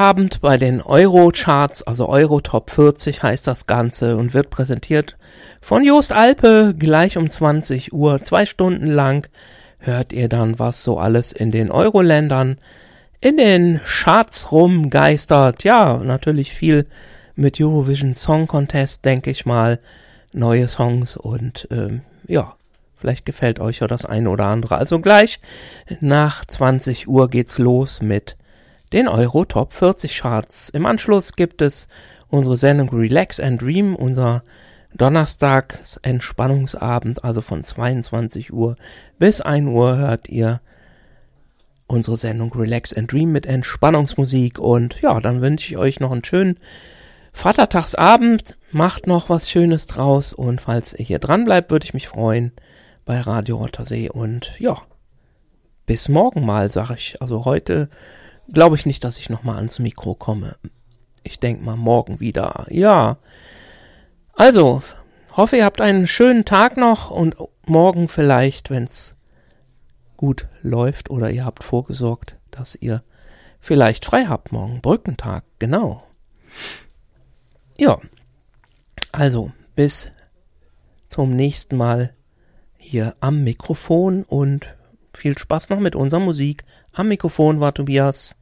Freitagabend bei den Euro-Charts, also Euro Top 40 heißt das Ganze und wird präsentiert von Jost Alpe gleich um 20 Uhr. 2 Stunden lang hört ihr dann, was so alles in den Euro-Ländern in den Charts rumgeistert. Ja, natürlich viel mit Eurovision Song Contest, denke ich mal. Neue Songs und ja, vielleicht gefällt euch ja das eine oder andere. Also gleich nach 20 Uhr geht's los mit den Euro Top 40 Charts. Im Anschluss gibt es unsere Sendung Relax and Dream, unser Donnerstags Entspannungsabend, also von 22 Uhr bis 1 Uhr hört ihr unsere Sendung Relax and Dream mit Entspannungsmusik. Und ja, dann wünsche ich euch noch einen schönen Vatertagsabend, macht noch was Schönes draus und falls ihr hier dran bleibt, würde ich mich freuen bei Radio Ottersee. Und ja, bis morgen mal, sag ich. Also heute glaube ich nicht, dass ich nochmal ans Mikro komme. Ich denke mal morgen wieder. Ja, also hoffe, ihr habt einen schönen Tag noch und morgen vielleicht, wenn es gut läuft oder ihr habt vorgesorgt, dass ihr vielleicht frei habt morgen. Brückentag, genau. Ja, also bis zum nächsten Mal hier am Mikrofon und viel Spaß noch mit unserer Musik. Am Mikrofon war Tobias.